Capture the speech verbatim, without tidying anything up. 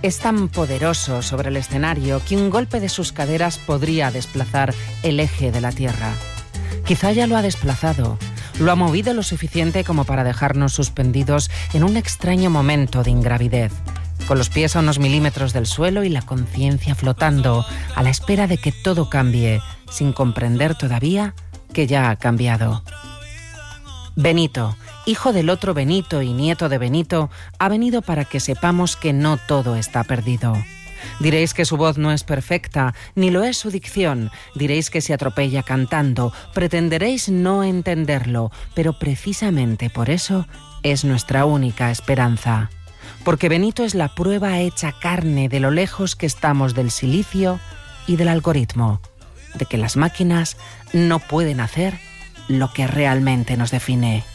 Es tan poderoso sobre el escenario que un golpe de sus caderas podría desplazar el eje de la Tierra. Quizá ya lo ha desplazado, lo ha movido lo suficiente como para dejarnos suspendidos en un extraño momento de ingravidez, con los pies a unos milímetros del suelo y la conciencia flotando, a la espera de que todo cambie, sin comprender todavía que ya ha cambiado. Benito, hijo del otro Benito y nieto de Benito, ha venido para que sepamos que no todo está perdido. Diréis que su voz no es perfecta, ni lo es su dicción. Diréis que se atropella cantando. Pretenderéis no entenderlo, pero precisamente por eso es nuestra única esperanza. Porque Benito es la prueba hecha carne de lo lejos que estamos del silicio y del algoritmo, de que las máquinas no pueden hacer lo que realmente nos define.